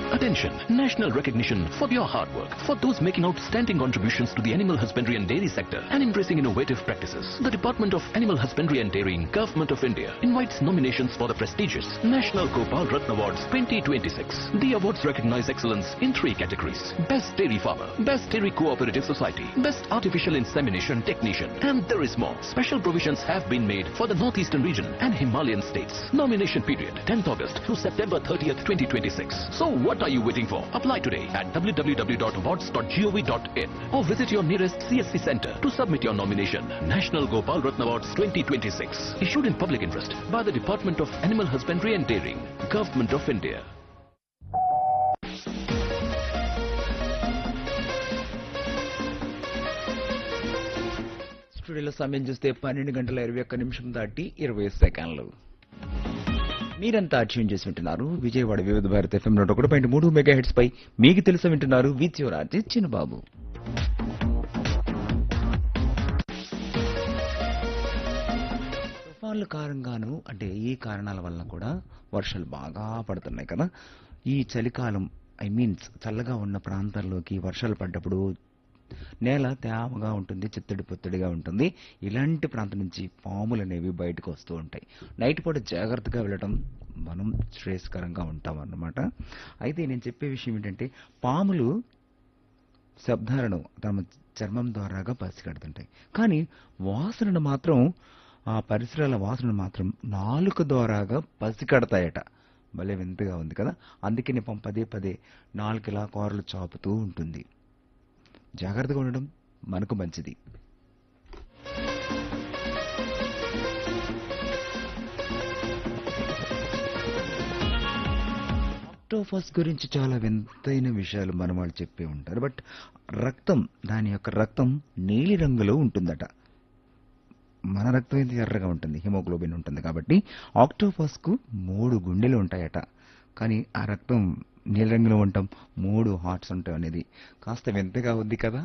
Attention! National recognition for your hard work. For those making outstanding contributions to the animal husbandry and dairy sector and embracing innovative practices. The Department of Animal Husbandry and Dairying, Government of India invites nominations for the prestigious National Gopal Ratna Awards 2026. The awards recognize excellence in 3 categories. Best Dairy Farmer, Best Dairy Cooperative Society, Best Artificial Insemination Technician, and there is more. Special provisions have been made for the Northeastern region and Himalayan states. Nomination period 10th August to September 30th, 2026. So what are you waiting for? Apply today at www.awards.gov.in or visit your nearest CSC center to submit your nomination. National Gopal Ratna Awards 2026. Issued in public interest by the Department of Animal Husbandry and Dairying, Government of India. స్టూడియోలో సమయం చూస్తే 12:21 దాటి 20 సెకండ్లు. మీరంతా tune చేసి వింటున్నారు విజయవాడ వివిధ Bharat FM 101.3 megahertz పై. మీకు తెలుసు వింటున్నారు విద్యురాజు చిన్నబాబు. తుఫాన్ల కారణంగాను అంటే ఈ కారణాల వల్ల కూడా వర్షాలు బాగా పడుతున్నాయి కదా. ఈ చలికాలం చల్లగా ఉన్న ప్రాంతాల్లోకి వర్షాలు పడ్డప్పుడు నేల తేమగా ఉంటుంది, చిత్తడి పొత్తడిగా ఉంటుంది. ఇలాంటి ప్రాంతం నుంచి పాములు అనేవి బయటకు వస్తూ ఉంటాయి. నైట్ పూట జాగ్రత్తగా వెళ్ళడం మనం శ్రేయస్కరంగా ఉంటాం అన్నమాట. అయితే నేను చెప్పే విషయం ఏంటంటే, పాములు శబ్దాలను తమ చర్మం ద్వారాగా పసిగడుతుంటాయి. కానీ వాసనను మాత్రం, ఆ పరిసరాల వాసనను మాత్రం నాలుక ద్వారాగా పసిగడతాయట. భలే వింతగా ఉంది కదా. అందుకే నేను పదే పదే నాలుకలా కూరలు చాపుతూ ఉంటుంది. జాగ్రత్తగా ఉండడం మనకు మంచిది. ఆక్టోపస్ గురించి చాలా వింతైన విషయాలు మన వాళ్ళు చెప్పే ఉంటారు. బట్ దాని యొక్క రక్తం నీలి రంగులో ఉంటుందట. మన రక్తం అయితే ఎర్రగా ఉంటుంది, హిమోగ్లోబిన్ ఉంటుంది. కాబట్టి ఆక్టోపస్ కు 3 గుండెలు ఉంటాయట. కానీ ఆ రక్తం నీలి రంగులో ఉంటాం, 3 హార్ట్స్ ఉంటాయి అనేది కాస్త వింతగా ఉంది కదా.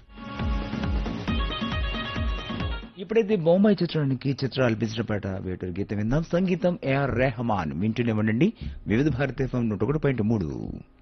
ఇప్పుడైతే బొంబాయి చిత్రానికి ఆలపించిన వేటూరు గీతం విందాం. సంగీతం AR రెహమాన్. వింటూనే ఉండండి వివిధ భారత్ FM 101.3.